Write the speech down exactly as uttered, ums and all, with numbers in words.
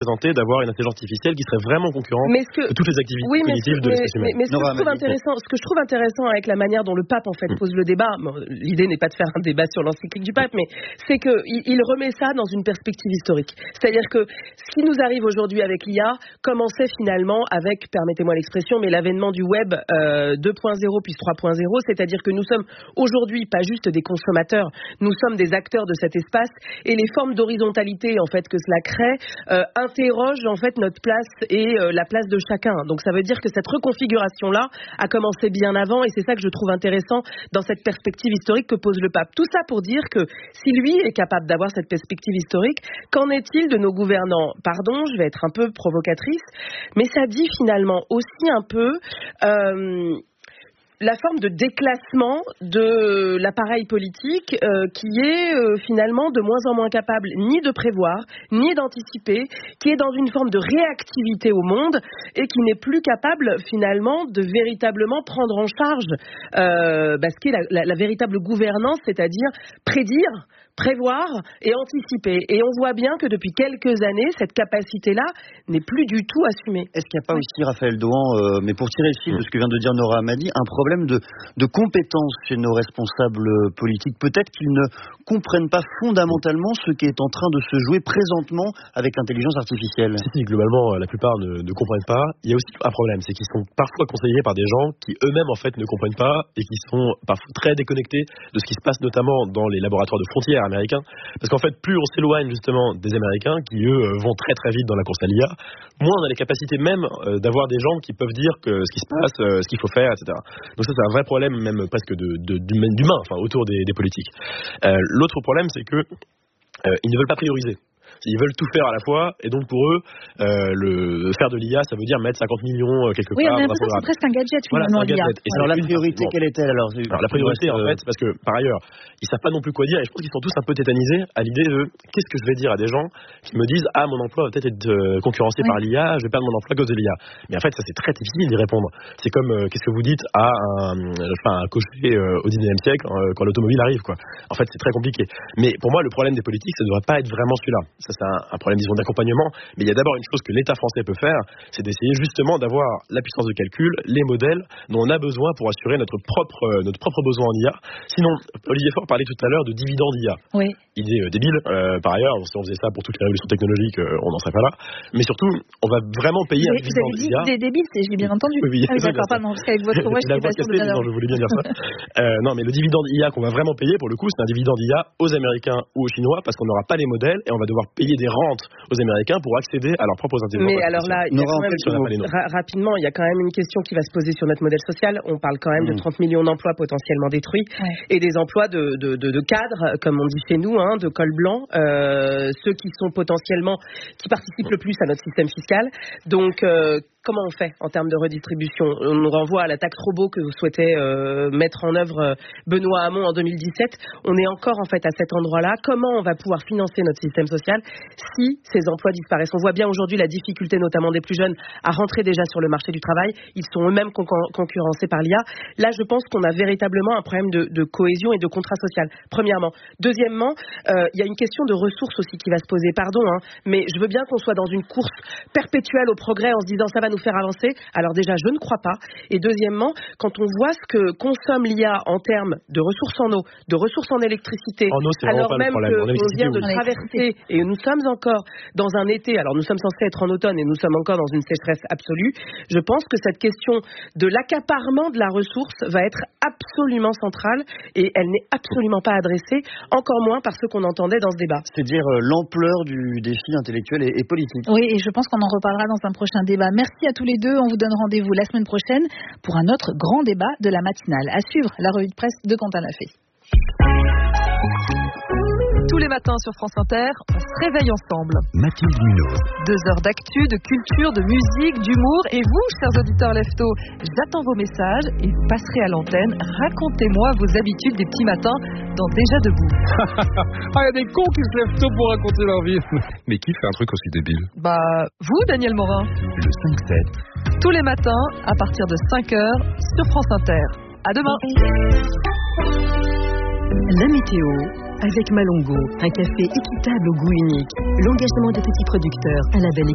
représenter d'avoir une intelligence artificielle qui serait vraiment concurrente que... de toutes les activités oui, cognitives de l'espèce humaine. Mais, mais ce, que je trouve intéressant, ce que je trouve intéressant avec la manière dont le pape en fait pose le débat, bon, l'idée n'est pas de faire un débat sur l'encyclique du pape, mais c'est qu'il il remet ça dans une perspective historique. C'est-à-dire que ce qui nous arrive aujourd'hui avec l'I A commençait finalement avec, permettez-moi l'expression, mais l'avènement du web euh, deux point zéro puis trois point zéro, c'est-à-dire que nous sommes aujourd'hui pas juste des consommateurs, nous sommes des acteurs de cet espace, et les formes d'horizontalité en fait que cela crée euh, interrogent en fait notre place et euh, la place de chacun. Donc ça veut dire que cette reconfiguration-là a commencé bien avant, et c'est ça que je trouve intéressant dans cette perspective historique que pose le pape. Tout ça pour dire que si lui est capable d'avoir cette perspective historique, qu'en est-il de nos gouvernants? Pardon, je vais être un peu provocatrice, mais ça dit finalement aussi un peu euh, la forme de déclassement de l'appareil politique euh, qui est euh, finalement de moins en moins capable ni de prévoir, ni d'anticiper, qui est dans une forme de réactivité au monde et qui n'est plus capable finalement de véritablement prendre en charge euh, bah, ce qui est la, la, la véritable gouvernance, c'est-à-dire prédire, prévoir et anticiper. Et on voit bien que depuis quelques années, cette capacité-là n'est plus du tout assumée. Est-ce qu'il n'y a pas aussi, Raphaël Dohan, euh, mais pour tirer le fil de ce que vient de dire Nora Hamadi, un problème de, de compétence chez nos responsables politiques? Peut-être qu'ils ne comprennent pas fondamentalement ce qui est en train de se jouer présentement avec l'intelligence artificielle. Si, si, globalement, la plupart ne, ne comprennent pas. Il y a aussi un problème, c'est qu'ils sont parfois conseillés par des gens qui eux-mêmes en fait ne comprennent pas et qui sont parfois très déconnectés de ce qui se passe notamment dans les laboratoires de frontières américains, parce qu'en fait plus on s'éloigne justement des Américains qui eux vont très très vite dans la course à l'I A, moins on a les capacités même euh, d'avoir des gens qui peuvent dire que ce qui se passe, euh, ce qu'il faut faire, et cetera. Donc ça c'est un vrai problème même presque de, de, d'humain, enfin autour des, des politiques. Euh, l'autre problème c'est que euh, ils ne veulent pas prioriser. Ils veulent tout faire à la fois, et donc pour eux, euh, le faire de l'I A, ça veut dire mettre cinquante millions quelque oui, part. Oui, on a l'impression que c'est presque un gadget finalement, voilà, l'I A. Et alors la priorité, bon. Quelle est-elle alors, alors la priorité, en fait, parce que par ailleurs, ils savent pas non plus quoi dire, et je pense qu'ils sont tous un peu tétanisés à l'idée de qu'est-ce que je vais dire à des gens qui me disent ah mon emploi va peut-être être concurrencé oui. par l'I A, je vais perdre mon emploi à cause de l'I A. Mais en fait, ça c'est très difficile d'y répondre. C'est comme euh, qu'est-ce que vous dites à un, enfin, un cocher euh, au dix-neuvième siècle euh, quand l'automobile arrive, quoi. En fait, c'est très compliqué. Mais pour moi, le problème des politiques, ça ne devrait pas être vraiment celui-là. Ça c'est un, un problème d'accompagnement, mais il y a d'abord une chose que l'État français peut faire, c'est d'essayer justement d'avoir la puissance de calcul, les modèles dont on a besoin pour assurer notre propre, euh, notre propre besoin en I A. Sinon, Olivier Faure parlait tout à l'heure de dividendes I A. Oui. Idée euh, débile, euh, par ailleurs, si on faisait ça pour toutes les révolutions technologiques, euh, on n'en serait pas là. Mais surtout, on va vraiment payer vous un dividende I A. Vous avez dit I A. des débiles, j'ai bien entendu. Oui, oui, ah oui, d'accord, pardon, parce qu'avec votre voix, je suis pas sûre de bien non, je voulais bien dire ça. euh, non, mais le dividende I A qu'on va vraiment payer, pour le coup, c'est un dividende I A aux Américains ou aux Chinois, parce qu'on n'aura pas les modèles et on va devoir payer des rentes aux Américains pour accéder à leurs propres intelligences. Mais alors là, il y a quand même, ra- rapidement, il y a quand même une question qui va se poser sur notre modèle social. On parle quand même mmh. de trente millions d'emplois potentiellement détruits ouais. et des emplois de, de, de, de cadres, comme on dit chez nous, hein, de col blanc, euh, ceux qui sont potentiellement, qui participent le plus à notre système fiscal. Donc, euh, comment on fait en termes de redistribution? On nous renvoie à la taxe robot que vous souhaitez euh, mettre en œuvre euh, Benoît Hamon en deux mille dix-sept. On est encore en fait à cet endroit-là. Comment on va pouvoir financer notre système social si ces emplois disparaissent? On voit bien aujourd'hui la difficulté notamment des plus jeunes à rentrer déjà sur le marché du travail. Ils sont eux-mêmes con- concurrencés par l'I A. Là, je pense qu'on a véritablement un problème de, de cohésion et de contrat social, premièrement. Deuxièmement, euh, il y a une question de ressources aussi qui va se poser. Pardon, hein, mais je veux bien qu'on soit dans une course perpétuelle au progrès en se disant ça va nous faire avancer. Alors déjà, je ne crois pas. Et deuxièmement, quand on voit ce que consomme l'I A en termes de ressources en eau, de ressources en électricité, en eau, alors même qu'on vient de traverser, et nous sommes encore dans un été, alors nous sommes censés être en automne et nous sommes encore dans une sécheresse absolue, je pense que cette question de l'accaparement de la ressource va être absolument centrale et elle n'est absolument pas adressée, encore moins par ceux qu'on entendait dans ce débat. C'est-à-dire euh, l'ampleur du défi intellectuel et, et politique. Oui, et je pense qu'on en reparlera dans un prochain débat. Merci à tous les deux. On vous donne rendez-vous la semaine prochaine pour un autre grand débat de la matinale. À suivre la revue de presse de Quentin Lafay. Tous les matins sur France Inter, on se réveille ensemble. Mathilde Munoz. Deux heures d'actu, de culture, de musique, d'humour. Et vous, chers auditeurs lefto, j'attends vos messages et vous passerez à l'antenne. Racontez-moi vos habitudes des petits matins dans Déjà Debout. Ah, il y a des cons qui se lèvent tôt pour raconter leur vie. Mais qui fait un truc aussi débile? Bah, vous, Daniel Morin. Le cinq sept. Tous les matins, à partir de cinq heures, sur France Inter. À demain. La météo, avec Malongo, un café équitable au goût unique. L'engagement des petits producteurs, un label